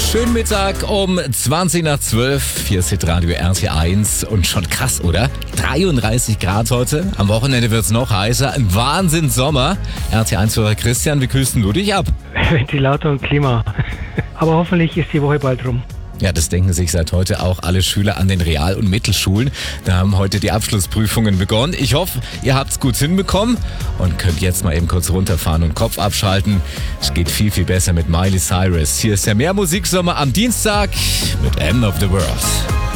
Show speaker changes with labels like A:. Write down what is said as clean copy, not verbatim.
A: Schönen Mittag um 20 nach 12. Hier ist Hitradio RT1 und schon krass, oder? 33 Grad heute. Am Wochenende wird es noch heißer. Ein Wahnsinn-Sommer. RT1-Hörer Christian, wie kühlst du dich ab?
B: Ventilator und Klima. Aber hoffentlich ist die Woche bald rum.
A: Ja, das denken sich seit heute auch alle Schüler an den Real- und Mittelschulen. Da haben heute die Abschlussprüfungen begonnen. Ich hoffe, ihr habt es gut hinbekommen und könnt jetzt mal eben kurz runterfahren und Kopf abschalten. Es geht viel, viel besser mit Miley Cyrus. Hier ist der Mehrmusiksommer am Dienstag mit End of the World.